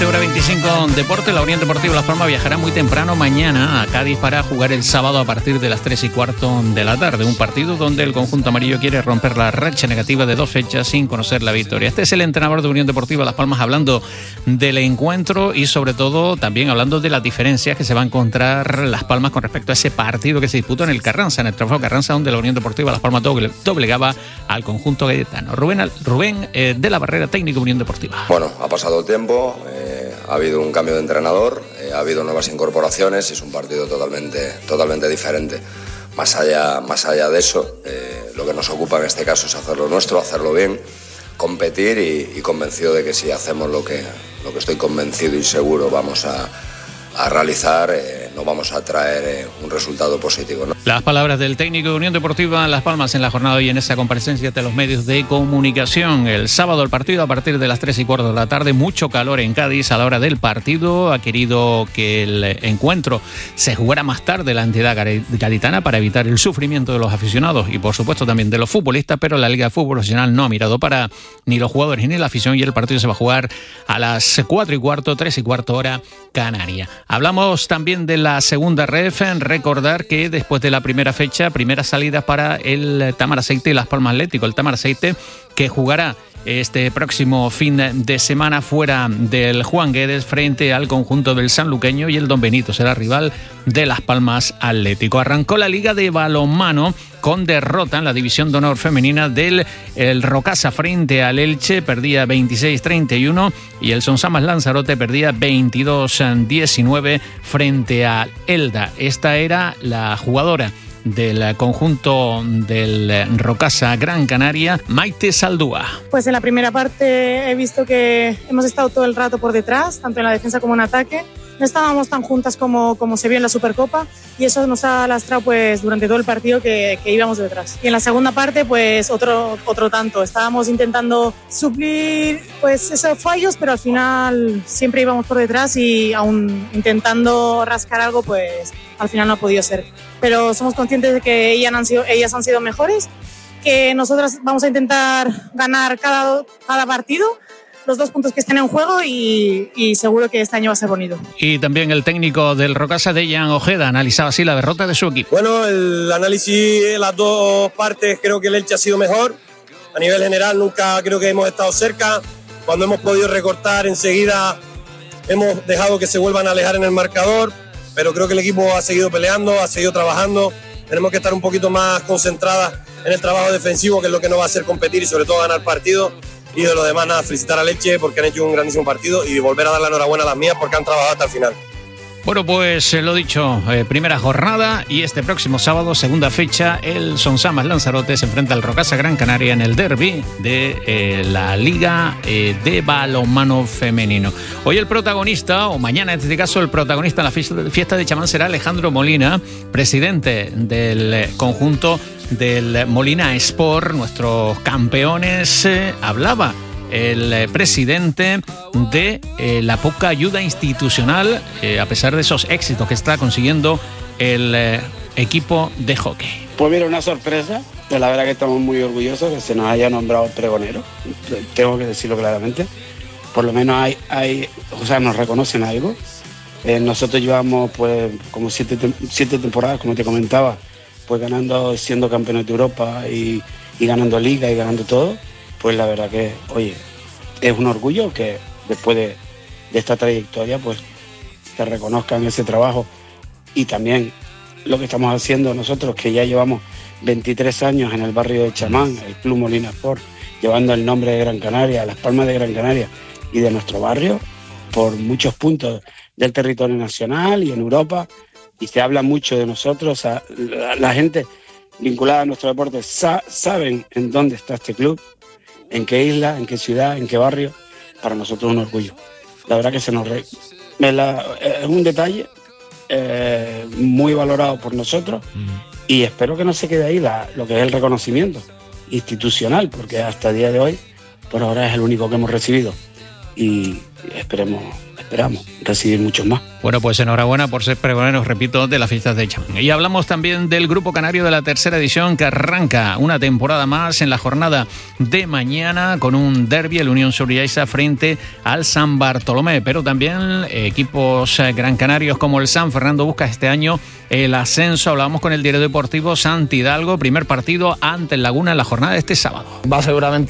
este Hora 25 Deporte. La Unión Deportiva Las Palmas viajará muy temprano mañana a Cádiz para jugar el sábado a partir de las 3:15 de la tarde. Un partido donde el conjunto amarillo quiere romper la racha negativa de 2 fechas sin conocer la victoria. Este es el entrenador de Unión Deportiva Las Palmas hablando del encuentro y sobre todo también hablando de las diferencias que se va a encontrar Las Palmas con respecto a ese partido que se disputó en el Carranza, en el Trofeo Carranza, donde la Unión Deportiva Las Palmas doblegaba al conjunto gaditano. Rubén de la Barrera, técnico de Unión Deportiva. Bueno, ha pasado el tiempo, ha habido un cambio de entrenador, ha habido nuevas incorporaciones y es un partido totalmente diferente. Más allá de eso, lo que nos ocupa en este caso es hacer lo nuestro, hacerlo bien, competir y convencido de que si hacemos lo que estoy convencido y seguro vamos a realizar, nos vamos a traer un resultado positivo, ¿no? Las palabras del técnico de Unión Deportiva Las Palmas en la jornada de hoy en esa comparecencia de los medios de comunicación. El sábado el partido a partir de las 3:15 de la tarde. Mucho calor en Cádiz a la hora del partido. Ha querido que el encuentro se jugara más tarde la entidad gaditana para evitar el sufrimiento de los aficionados y por supuesto también de los futbolistas, pero la Liga de Fútbol Profesional no ha mirado para ni los jugadores ni la afición y el partido se va a jugar a las 4:15, 3:15 hora canaria. Hablamos también de la segunda ref. Recordar que después de la primera fecha, primera salida para el Tamaraceite y Las Palmas Atlético. El Tamaraceite que jugará este próximo fin de semana fuera del Juan Guedes frente al conjunto del sanluqueño y el Don Benito será rival de Las Palmas Atlético. Arrancó la Liga de Balonmano con derrota en la división de honor femenina del Rocasa frente al Elche, perdía 26-31 y el Sonsamas Lanzarote perdía 22-19 frente al Elda. Esta era la jugadora del conjunto del Rocasa Gran Canaria, Maite Saldúa. Pues en la primera parte he visto que hemos estado todo el rato por detrás, tanto en la defensa como en ataque. No estábamos tan juntas como se vio en la Supercopa y eso nos ha lastrado pues durante todo el partido que íbamos detrás. Y en la segunda parte pues otro tanto. Estábamos intentando suplir pues esos fallos, pero al final siempre íbamos por detrás y aún intentando rascar algo pues al final no ha podido ser. Pero somos conscientes de que ellas han sido mejores, que nosotras vamos a intentar ganar cada partido, los 2 puntos que estén en juego y seguro que este año va a ser bonito. Y también el técnico del Rocasa, Dejan Ojeda, analizaba así la derrota de su equipo. Bueno, el análisis de las dos partes, creo que el Elche ha sido mejor. A nivel general nunca creo que hemos estado cerca. Cuando hemos podido recortar enseguida hemos dejado que se vuelvan a alejar en el marcador, pero creo que el equipo ha seguido peleando, ha seguido trabajando. Tenemos que estar un poquito más concentradas en el trabajo defensivo, que es lo que nos va a hacer competir y sobre todo ganar partidos. Y de lo demás, nada, felicitar a Leche porque han hecho un grandísimo partido y volver a dar la enhorabuena a las mías porque han trabajado hasta el final. Bueno, pues lo dicho, primera jornada y este próximo sábado, segunda fecha, el Sonsamas Lanzarote se enfrenta al Rocasa Gran Canaria en el derbi de la Liga de Balonmano Femenino. Hoy el protagonista, o mañana en este caso, el protagonista en la fiesta de chamán será Alejandro Molina, presidente del conjunto del Molina Sport, nuestros campeones. Hablaba el presidente de la poca ayuda institucional, a pesar de esos éxitos que está consiguiendo el equipo de hockey. Pues mira, una sorpresa, de la verdad que estamos muy orgullosos que se nos haya nombrado pregonero, tengo que decirlo claramente. Por lo menos nos reconocen algo. Nosotros llevamos pues como siete temporadas, como te comentaba, pues siendo campeones de Europa y ganando liga y ganando todo. Pues la verdad que, oye, es un orgullo que después de esta trayectoria, pues te reconozcan ese trabajo y también lo que estamos haciendo nosotros, que ya llevamos 23 años en el barrio de Chamán, el Club Molina Sport, llevando el nombre de Gran Canaria, Las Palmas de Gran Canaria y de nuestro barrio, por muchos puntos del territorio nacional y en Europa, y se habla mucho de nosotros, la gente vinculada a nuestro deporte saben en dónde está este club, en qué isla, en qué ciudad, en qué barrio. Para nosotros es un orgullo. La verdad que es un detalle muy valorado por nosotros y espero que no se quede ahí lo que es el reconocimiento institucional, porque hasta el día de hoy, por ahora es el único que hemos recibido y esperemos esperamos recibir muchos más. Bueno, pues enhorabuena por ser pregoneros, repito, de las fiestas de Chamán. Y hablamos también del Grupo Canario de la tercera edición, que arranca una temporada más en la jornada de mañana con un derbi, el Unión Surriaiza frente al San Bartolomé, pero también equipos gran canarios como el San Fernando busca este año el ascenso. Hablábamos con el diario deportivo Santi Hidalgo, primer partido ante el Laguna en la jornada de este sábado. Va seguramente